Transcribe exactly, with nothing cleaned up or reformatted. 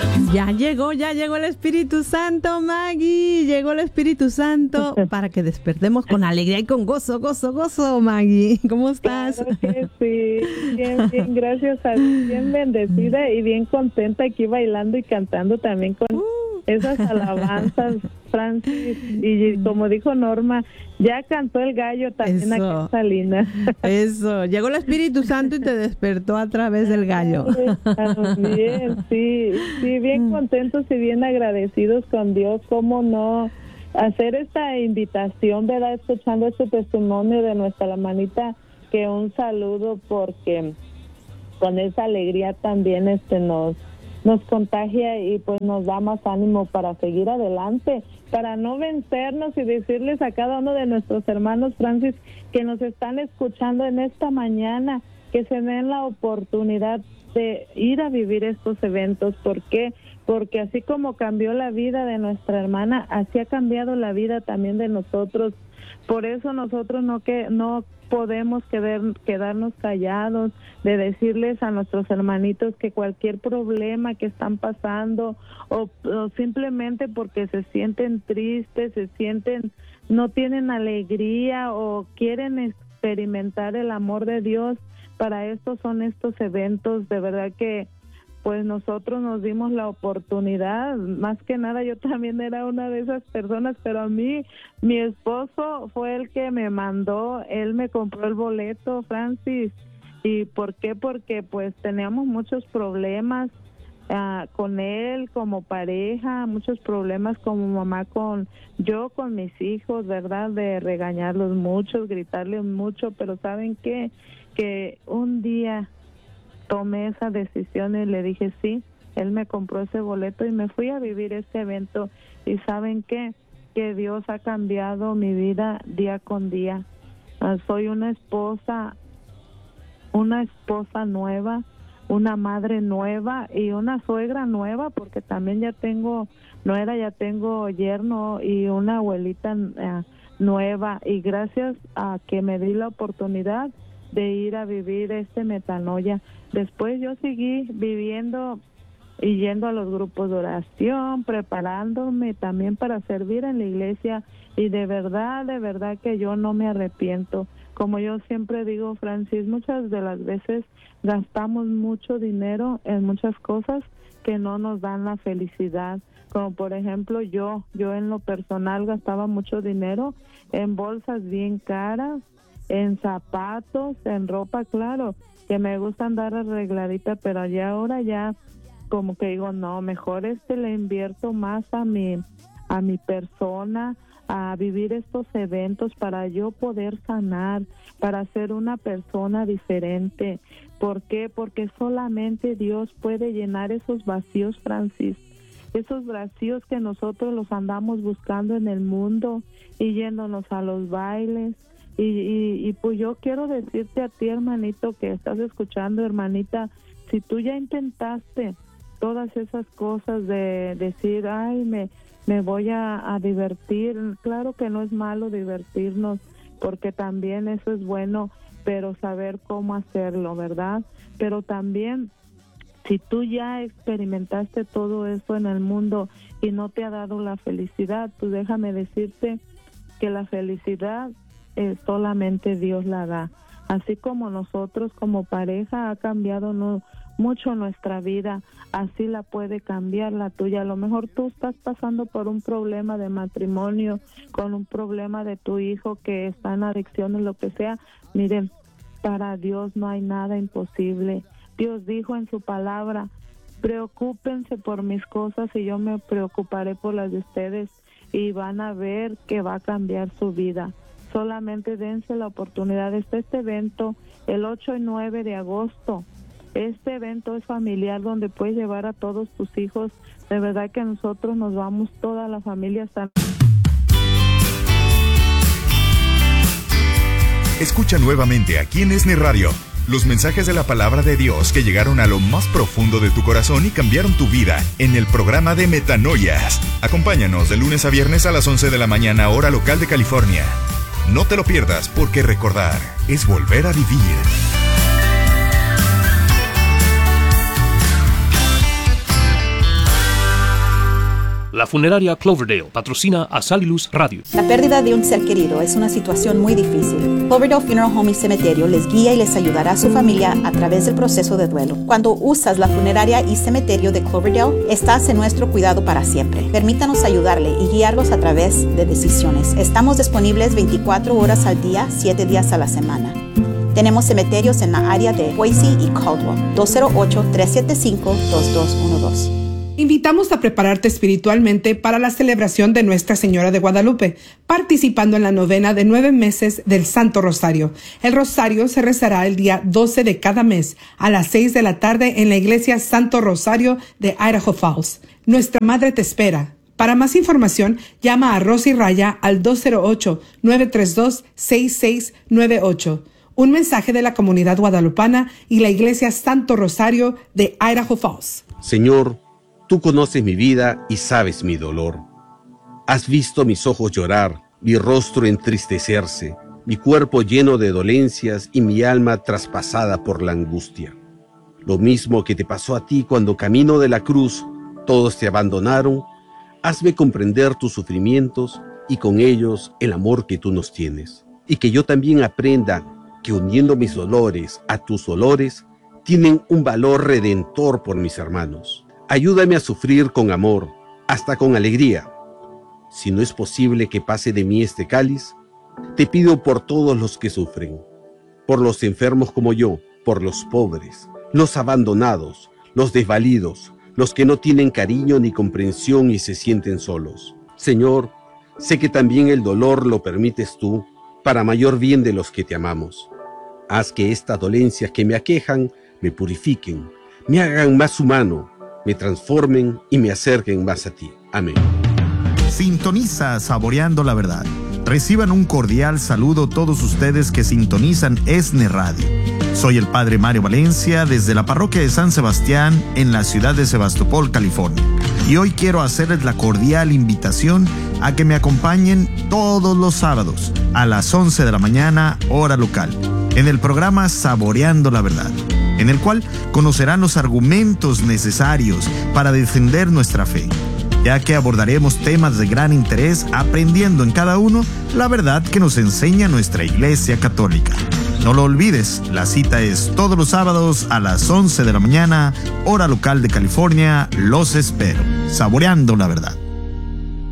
Ya llegó, ya llegó el Espíritu Santo, Maggie. Llegó el Espíritu Santo para que despertemos con alegría y con gozo, gozo, gozo, Maggie. ¿Cómo estás? Claro que sí, bien, bien, gracias a Dios, bien bendecida y bien contenta aquí bailando y cantando también con uh. esas alabanzas, Francis. Y como dijo Norma, ya cantó el gallo también aquí en Salinas. Eso, llegó el Espíritu Santo y te despertó a través del gallo. Bien, sí, sí, bien contentos y bien agradecidos con Dios. ¿Cómo no hacer esta invitación, verdad? Escuchando este testimonio de nuestra hermanita, que un saludo, porque con esa alegría también este nos nos contagia y pues nos da más ánimo para seguir adelante, para no vencernos, y decirles a cada uno de nuestros hermanos, Francis, que nos están escuchando en esta mañana, que se den la oportunidad de ir a vivir estos eventos. ¿Por qué? Porque así como cambió la vida de nuestra hermana, así ha cambiado la vida también de nosotros. Por eso nosotros no que no podemos quedar, quedarnos callados, de decirles a nuestros hermanitos que cualquier problema que están pasando o, o simplemente porque se sienten tristes, se sienten, no tienen alegría o quieren experimentar el amor de Dios, para esto son estos eventos. De verdad que pues nosotros nos dimos la oportunidad, más que nada yo también era una de esas personas, pero a mí, mi esposo fue el que me mandó, él me compró el boleto, Francis. ¿Y por qué? Porque pues teníamos muchos problemas uh, con él como pareja, muchos problemas como mamá, con yo con mis hijos, ¿verdad? De regañarlos mucho, gritarles mucho, pero ¿saben qué? Que un día tomé esa decisión y le dije sí, él me compró ese boleto y me fui a vivir este evento. Y ¿saben qué? Que Dios ha cambiado mi vida día con día. Uh, soy una esposa, una esposa nueva, una madre nueva y una suegra nueva, porque también ya tengo nuera, ya tengo yerno y una abuelita uh, nueva. Y gracias a que me di la oportunidad de ir a vivir este Metanoia. Después yo seguí viviendo y yendo a los grupos de oración, preparándome también para servir en la iglesia, y de verdad, de verdad que yo no me arrepiento. Como yo siempre digo, Francis, muchas de las veces gastamos mucho dinero en muchas cosas que no nos dan la felicidad. Como por ejemplo yo, yo en lo personal gastaba mucho dinero en bolsas bien caras, en zapatos, en ropa, claro, que me gusta andar arregladita, pero ya ahora ya como que digo, no, mejor este le invierto más a mi, a mi persona, a vivir estos eventos para yo poder sanar, para ser una persona diferente. ¿Por qué? Porque solamente Dios puede llenar esos vacíos, Francis, esos vacíos que nosotros los andamos buscando en el mundo y yéndonos a los bailes. Y, y, y pues yo quiero decirte a ti, hermanito, que estás escuchando, hermanita, si tú ya intentaste todas esas cosas de decir, ay, me, me voy a, a divertir, claro que no es malo divertirnos, porque también eso es bueno, pero saber cómo hacerlo, ¿verdad? Pero también, si tú ya experimentaste todo eso en el mundo y no te ha dado la felicidad, pues déjame decirte que la felicidad Eh, solamente Dios la da. Así como nosotros como pareja ha cambiado no, mucho nuestra vida, así la puede cambiar la tuya. A lo mejor tú estás pasando por un problema de matrimonio, con un problema de tu hijo que está en adicción o lo que sea. Miren, para Dios no hay nada imposible. Dios dijo en su palabra, preocúpense por mis cosas y yo me preocuparé por las de ustedes, y van a ver que va a cambiar su vida. Solamente dense la oportunidad. Está este evento el ocho y nueve de agosto. Este evento es familiar, donde puedes llevar a todos tus hijos. De verdad que nosotros nos vamos, toda la familia está. Escucha nuevamente aquí en Esne Radio los mensajes de la palabra de Dios que llegaron a lo más profundo de tu corazón y cambiaron tu vida en el programa de Metanoias. Acompáñanos de lunes a viernes a las once de la mañana, hora local de California. No te lo pierdas, porque recordar es volver a vivir. La funeraria Cloverdale patrocina a Sal y Luz Radio. La pérdida de un ser querido es una situación muy difícil. Cloverdale Funeral Home y Cementerio les guía y les ayudará a su familia a través del proceso de duelo. Cuando usas la funeraria y cementerio de Cloverdale, estás en nuestro cuidado para siempre. Permítanos ayudarle y guiarlos a través de decisiones. Estamos disponibles veinticuatro horas al día, siete días a la semana. Tenemos cementerios en la área de Boise y Caldwell. dos cero ocho, tres siete cinco, dos dos uno dos. Invitamos a prepararte espiritualmente para la celebración de Nuestra Señora de Guadalupe, participando en la novena de nueve meses del Santo Rosario. El Rosario se rezará el día doce de cada mes a las seis de la tarde en la iglesia Santo Rosario de Idaho Falls. Nuestra Madre te espera. Para más información, llama a Rosy Raya al dos cero ocho, nueve tres dos, seis seis nueve ocho. Un mensaje de la comunidad guadalupana y la iglesia Santo Rosario de Idaho Falls. Señor, tú conoces mi vida y sabes mi dolor. Has visto mis ojos llorar, mi rostro entristecerse, mi cuerpo lleno de dolencias y mi alma traspasada por la angustia. Lo mismo que te pasó a ti cuando camino de la cruz, todos te abandonaron. Hazme comprender tus sufrimientos y con ellos el amor que tú nos tienes. Y que yo también aprenda que uniendo mis dolores a tus dolores, tienen un valor redentor por mis hermanos. Ayúdame a sufrir con amor, hasta con alegría. Si no es posible que pase de mí este cáliz, te pido por todos los que sufren, por los enfermos como yo, por los pobres, los abandonados, los desvalidos, los que no tienen cariño ni comprensión y se sienten solos. Señor, sé que también el dolor lo permites tú, para mayor bien de los que te amamos. Haz que estas dolencias que me aquejan me purifiquen, me hagan más humano, me transformen y me acerquen más a ti. Amén. Sintoniza Saboreando la Verdad. Reciban un cordial saludo todos ustedes que sintonizan ESNE Radio. Soy el Padre Mario Valencia desde la parroquia de San Sebastián en la ciudad de Sebastopol, California. Y hoy quiero hacerles la cordial invitación a que me acompañen todos los sábados a las once de la mañana, hora local, en el programa Saboreando la Verdad, en el cual conocerán los argumentos necesarios para defender nuestra fe, ya que abordaremos temas de gran interés aprendiendo en cada uno la verdad que nos enseña nuestra Iglesia Católica. No lo olvides, la cita es todos los sábados a las once de la mañana, hora local de California. Los espero. Saboreando la Verdad.